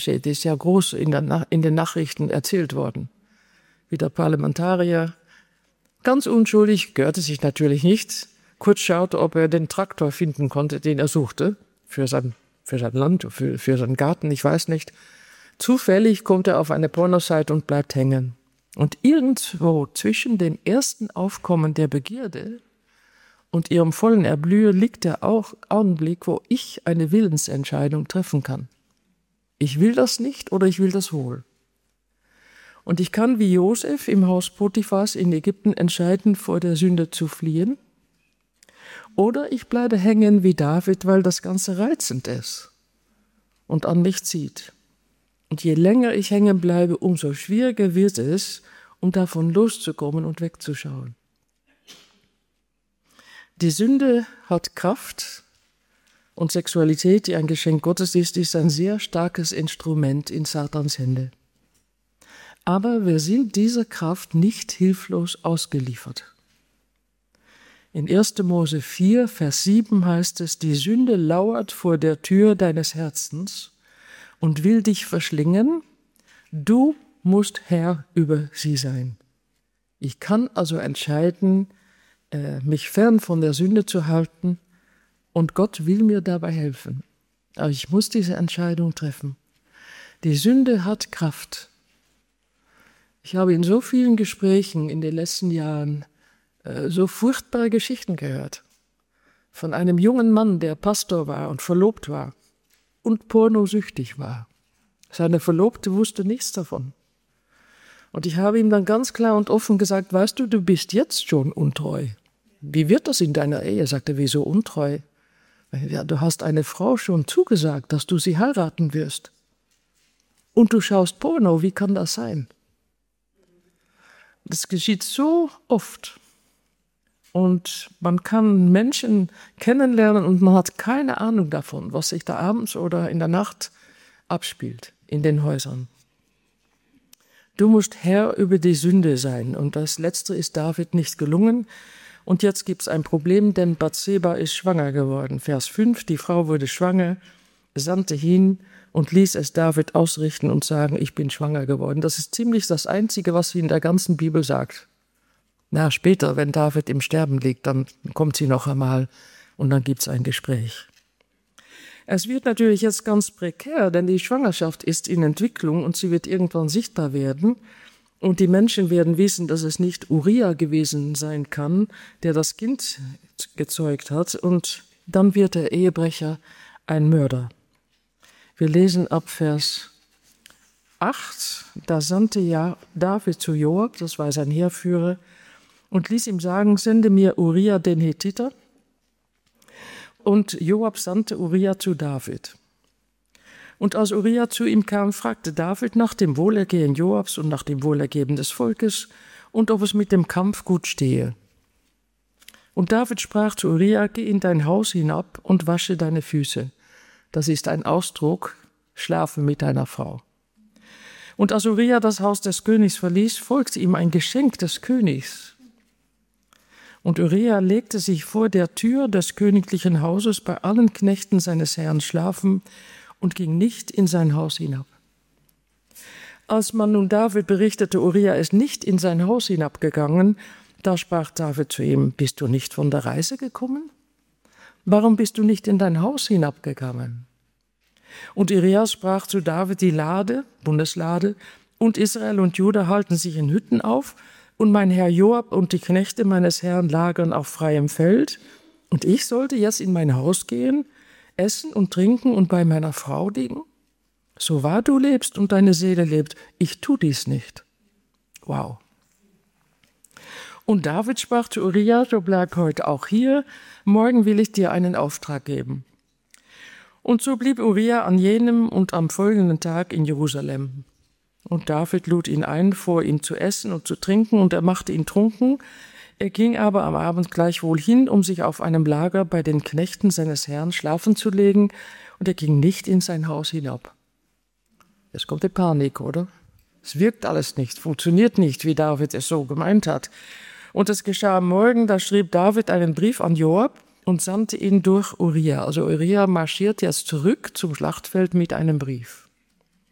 geschieht, ist ja groß in den Nachrichten erzählt worden. Wie der Parlamentarier, ganz unschuldig, gehörte sich natürlich nicht, kurz schaute, ob er den Traktor finden konnte, den er suchte, für sein Land, für seinen Garten, ich weiß nicht. Zufällig kommt er auf eine Pornoseite und bleibt hängen. Und irgendwo zwischen dem ersten Aufkommen der Begierde und ihrem vollen Erblühen liegt der Augenblick, wo ich eine Willensentscheidung treffen kann. Ich will das nicht oder ich will das wohl. Und ich kann wie Josef im Haus Potiphars in Ägypten entscheiden, vor der Sünde zu fliehen. Oder ich bleibe hängen wie David, weil das Ganze reizend ist und an mich zieht. Und je länger ich hängen bleibe, umso schwieriger wird es, um davon loszukommen und wegzuschauen. Die Sünde hat Kraft und Sexualität, die ein Geschenk Gottes ist ein sehr starkes Instrument in Satans Hände. Aber wir sind dieser Kraft nicht hilflos ausgeliefert. In 1. Mose 4, Vers 7 heißt es, die Sünde lauert vor der Tür deines Herzens und will dich verschlingen, du musst Herr über sie sein. Ich kann also entscheiden, mich fern von der Sünde zu halten und Gott will mir dabei helfen. Aber ich muss diese Entscheidung treffen. Die Sünde hat Kraft. Ich habe in so vielen Gesprächen in den letzten Jahren so furchtbare Geschichten gehört. Von einem jungen Mann, der Pastor war und verlobt war und pornosüchtig war. Seine Verlobte wusste nichts davon. Und ich habe ihm dann ganz klar und offen gesagt, weißt du, du bist jetzt schon untreu. Wie wird das in deiner Ehe? Sagte er, wieso untreu? Ja, du hast eine Frau schon zugesagt, dass du sie heiraten wirst. Und du schaust Porno, wie kann das sein? Das geschieht so oft. Und man kann Menschen kennenlernen und man hat keine Ahnung davon, was sich da abends oder in der Nacht abspielt in den Häusern. Du musst Herr über die Sünde sein. Und das Letzte ist David nicht gelungen. Und jetzt gibt es ein Problem, denn Bathseba ist schwanger geworden. Vers 5, die Frau wurde schwanger, sandte hin und ließ es David ausrichten und sagen, ich bin schwanger geworden. Das ist ziemlich das Einzige, was sie in der ganzen Bibel sagt. Na, später, wenn David im Sterben liegt, dann kommt sie noch einmal und dann gibt es ein Gespräch. Es wird natürlich jetzt ganz prekär, denn die Schwangerschaft ist in Entwicklung und sie wird irgendwann sichtbar werden. Und die Menschen werden wissen, dass es nicht Uriah gewesen sein kann, der das Kind gezeugt hat. Und dann wird der Ehebrecher ein Mörder. Wir lesen ab Vers 8. Da sandte David zu Joab, das war sein Heerführer, und ließ ihm sagen, sende mir Uriah den Hethiter. Und Joab sandte Uriah zu David. Und als Uriah zu ihm kam, fragte David nach dem Wohlergehen Joabs und nach dem Wohlergehen des Volkes und ob es mit dem Kampf gut stehe. Und David sprach zu Uriah, geh in dein Haus hinab und wasche deine Füße. Das ist ein Ausdruck, schlafe mit deiner Frau. Und als Uriah das Haus des Königs verließ, folgte ihm ein Geschenk des Königs. Und Uriah legte sich vor der Tür des königlichen Hauses bei allen Knechten seines Herrn schlafen und ging nicht in sein Haus hinab. Als man nun David berichtete, Uriah ist nicht in sein Haus hinabgegangen, da sprach David zu ihm, bist du nicht von der Reise gekommen? Warum bist du nicht in dein Haus hinabgegangen? Und Uriah sprach zu David, die Lade, Bundeslade, und Israel und Juda halten sich in Hütten auf, und mein Herr Joab und die Knechte meines Herrn lagern auf freiem Feld, und ich sollte jetzt in mein Haus gehen, essen und trinken und bei meiner Frau liegen? So wahr du lebst und deine Seele lebt, ich tu dies nicht. Wow. Und David sprach zu Uriah, so bleib heute auch hier, morgen will ich dir einen Auftrag geben. Und so blieb Uriah an jenem und am folgenden Tag in Jerusalem. Und David lud ihn ein, vor ihm zu essen und zu trinken, und er machte ihn trunken. Er ging aber am Abend gleichwohl hin, um sich auf einem Lager bei den Knechten seines Herrn schlafen zu legen, und er ging nicht in sein Haus hinab. Jetzt kommt die Panik, oder? Es wirkt alles nicht, funktioniert nicht, wie David es so gemeint hat. Und es geschah am Morgen, da schrieb David einen Brief an Joab und sandte ihn durch Uriah. Also Uriah marschiert jetzt zurück zum Schlachtfeld mit einem Brief.